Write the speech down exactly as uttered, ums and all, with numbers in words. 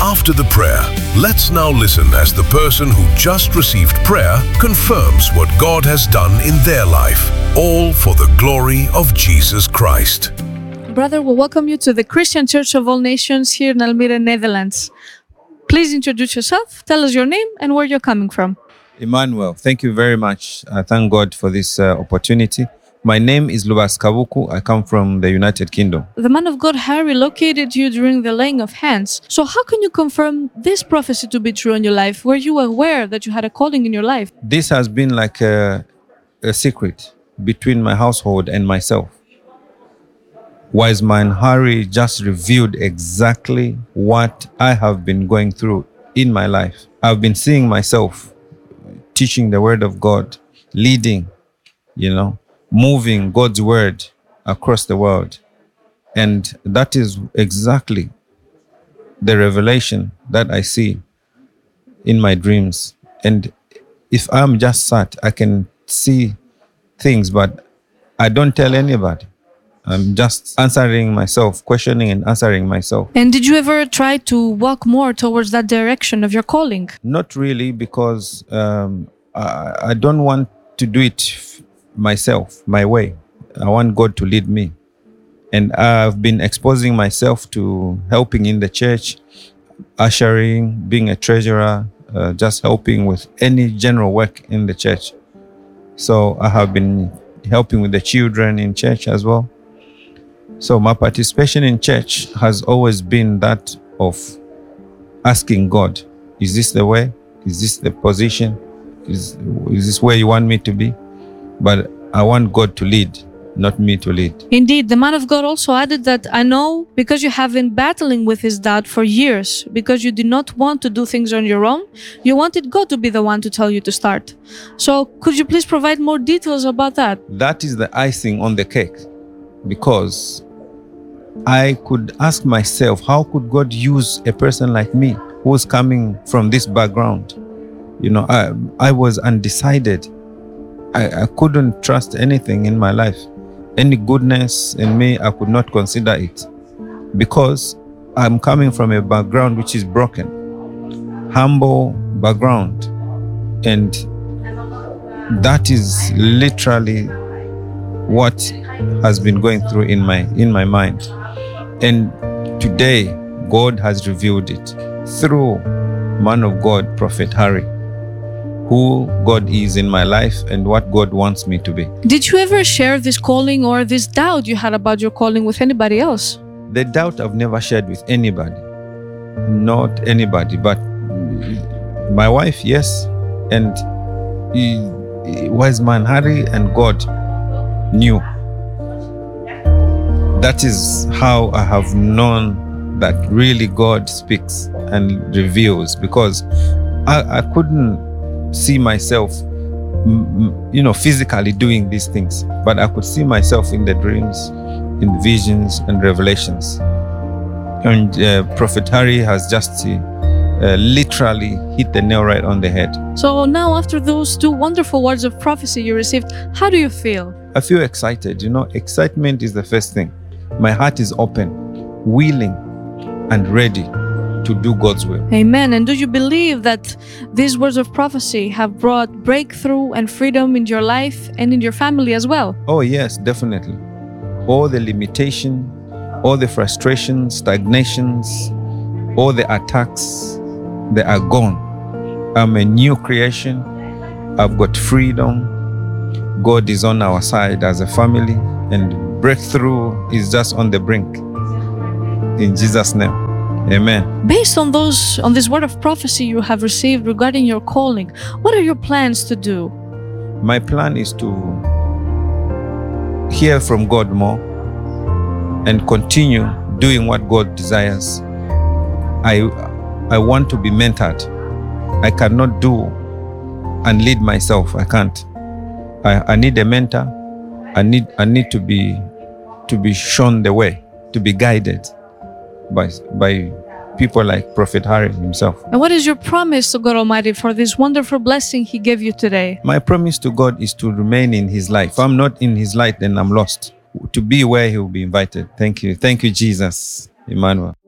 After the prayer, let's now listen as the person who just received prayer confirms what God has done in their life, all for the glory of Jesus Christ. Brother, we welcome you to the Christian Church of All Nations here in Almere, Netherlands. Please introduce yourself, tell us your name and where you're coming from. Emmanuel, thank you very much. I thank God for this uh, opportunity. My name is Lubas Kabuku. I come from the United Kingdom. The man of God, Harry, located you during the laying of hands. So how can you confirm this prophecy to be true in your life? Were you aware that you had a calling in your life? This has been like a, a secret between my household and myself. Wise man Harry just revealed exactly what I have been going through in my life. I've been seeing myself teaching the word of God, leading, you know, moving God's word across the world. And that is exactly the revelation that I see in my dreams. And if I'm just sat, I can see things, but I don't tell anybody. I'm just answering myself, questioning and answering myself. And did you ever try to walk more towards that direction of your calling? Not really, because um, I, I don't want to do it f- myself, my way. I want God to lead me. And I've been exposing myself to helping in the church, ushering, being a treasurer, uh, just helping with any general work in the church. So I have been helping with the children in church as well. So my participation in church has always been that of asking God, is this the way? Is this the position? Is, is this where you want me to be? But I want God to lead, not me to lead. Indeed, the man of God also added that I know because you have been battling with his doubt for years, because you did not want to do things on your own, you wanted God to be the one to tell you to start. So could you please provide more details about that? That is the icing on the cake, because I could ask myself, how could God use a person like me who's coming from this background? You know, I, I was undecided. I, I couldn't trust anything in my life. Any goodness in me, I could not consider it, because I'm coming from a background which is broken, humble background. And that is literally what has been going through in my in my mind. And today, God has revealed it through man of God, Prophet Harry, who God is in my life and what God wants me to be. Did you ever share this calling or this doubt you had about your calling with anybody else? The doubt I've never shared with anybody, not anybody, but my wife, yes, and wise man Harry and God knew. That is how I have known that really God speaks and reveals, because I, I couldn't see myself, you know, physically doing these things, but I could see myself in the dreams, in visions and revelations. And uh, Prophet Harry has just uh, literally hit the nail right on the head. So now, after those two wonderful words of prophecy you received, how do you feel? I feel excited. You know, excitement is the first thing. My heart is open, willing and ready to do God's will. Amen. And do you believe that these words of prophecy have brought breakthrough and freedom in your life and in your family as well? Oh yes, definitely. All the limitation, all the frustrations, stagnations, all the attacks, they are gone. I'm a new creation. I've got freedom. God is on our side as a family, and breakthrough is just on the brink. In Jesus' name, amen. Based on those, on this word of prophecy you have received regarding your calling, what are your plans to do? My plan is to hear from God more and continue doing what God desires. I, I want to be mentored. I cannot do and lead myself. I can't. I, I need a mentor. I need I need to be to be shown the way, to be guided by by people like Prophet Harry himself. And what is your promise to God Almighty for this wonderful blessing He gave you today? My promise to God is to remain in His light. If I'm not in His light, then I'm lost. To be where He will be invited. Thank you. Thank you, Jesus. Emmanuel.